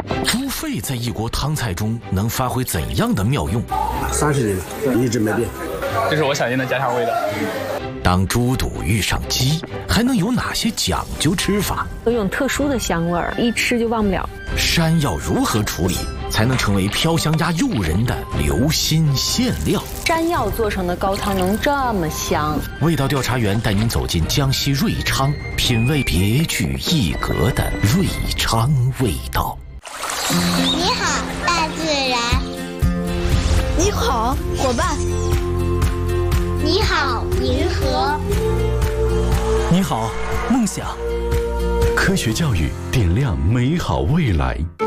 猪肺在一锅汤菜中能发挥怎样的妙用 ？30年一直没变， 这是我想念的家乡味道。 当猪肚遇上鸡，还能有哪些讲究吃法？ 有一种特殊的香味儿，一吃就忘不了。 山药如何处理才能成为飘香鸭诱人的流心馅料？ 山药做成的高汤能这么香？ 味道调查员带您走进江西瑞昌，品味别具一格的瑞昌味道。 你好，大自然。 你好，伙伴。 你好，银河。 你好，梦想。 科学教育点亮美好未来。